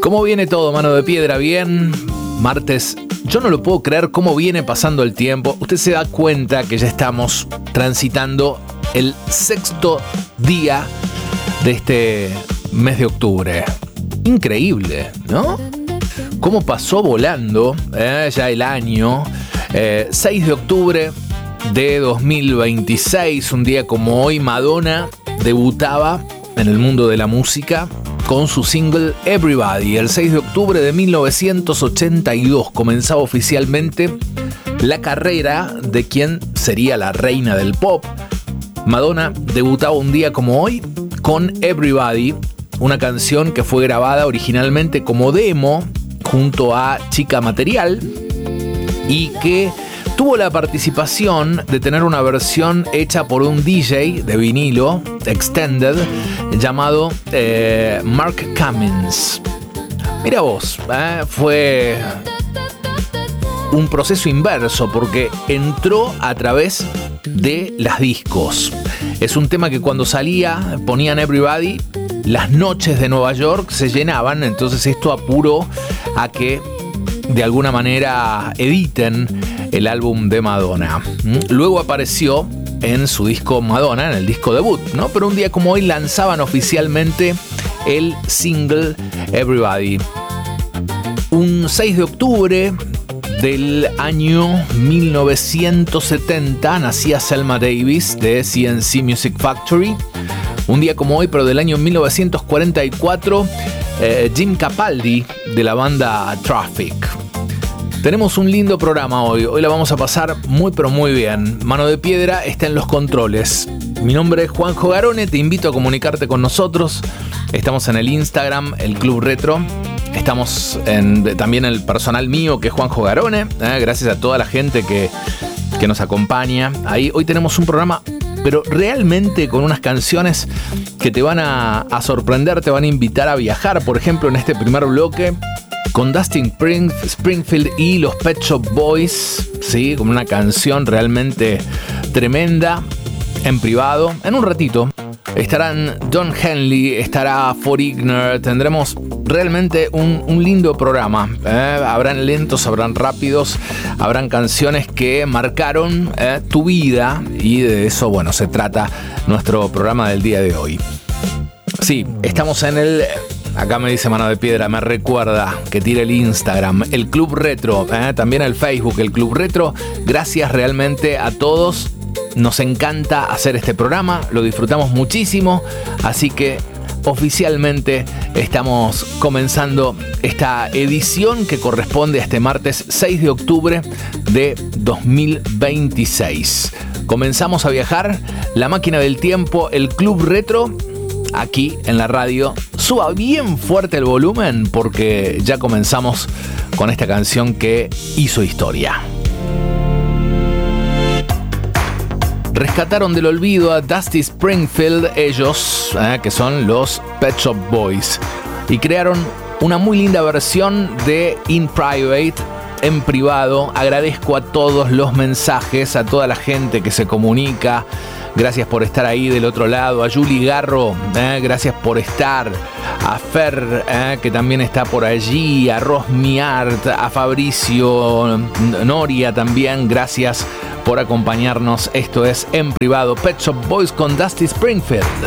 ¿Cómo viene todo, mano de piedra? Bien, martes. Yo no lo puedo creer cómo viene pasando el tiempo. Usted se da cuenta que ya estamos transitando el sexto día de este mes de octubre. Increíble, ¿no? Cómo pasó volando ya el año. 6 de octubre de 2026, un día como hoy, Madonna debutaba en el mundo de la música con su single Everybody. El 6 de octubre de 1982 comenzaba oficialmente la carrera de quien sería la reina del pop. Madonna debutaba un día como hoy con Everybody, una canción que fue grabada originalmente como demo junto a Chica Material y que tuvo la participación de tener una versión hecha por un DJ de vinilo extended llamado Mark Cummins. Mira vos, fue un proceso inverso porque entró a través de las discos. Es un tema que cuando salía ponían Everybody, las noches de Nueva York se llenaban, entonces esto apuró a que de alguna manera editen el álbum de Madonna. Luego apareció en su disco Madonna, en el disco debut, ¿no? Pero un día como hoy lanzaban oficialmente el single Everybody. Un 6 de octubre del año 1970 nacía Selma Davis de CNC Music Factory. Un día como hoy, pero del año 1944, Jim Capaldi de la banda Traffic. Tenemos un lindo programa hoy. Hoy la vamos a pasar muy pero muy bien. Mano de Piedra está en los controles. Mi nombre es Juanjo Garone. Te invito a comunicarte con nosotros. Estamos en el Instagram, el Club Retro. Estamos también el personal mío, que es Juanjo Garone. Gracias a toda la gente que nos acompaña. Ahí hoy tenemos un programa, pero realmente con unas canciones que te van a sorprender, te van a invitar a viajar. Por ejemplo, en este primer bloque, con Dustin Springfield y los Pet Shop Boys, ¿sí? Con una canción realmente tremenda, en privado. En un ratito estarán Don Henley, estará For Ignore. Tendremos realmente un lindo programa. Habrán lentos, habrán rápidos, habrán canciones que marcaron tu vida, y de eso, bueno, se trata nuestro programa del día de hoy. Sí, estamos en el... Acá me dice Mano de Piedra, me recuerda que tire el Instagram, el Club Retro, también el Facebook, el Club Retro. Gracias realmente a todos. Nos encanta hacer este programa, lo disfrutamos muchísimo, así que oficialmente estamos comenzando esta edición que corresponde a este martes 6 de octubre de 2026. Comenzamos a viajar, la máquina del tiempo, el Club Retro, aquí en la radio. Suba bien fuerte el volumen porque ya comenzamos con esta canción que hizo historia. Rescataron del olvido a Dusty Springfield, ellos, que son los Pet Shop Boys, y crearon una muy linda versión de In Private, en privado. Agradezco a todos los mensajes, a toda la gente que se comunica. Gracias por estar ahí del otro lado. A Julie Garro, gracias por estar. A Fer, que también está por allí. A Rosmiart, a Fabricio Noria también. Gracias por acompañarnos. Esto es En Privado. Pet Shop Boys con Dusty Springfield.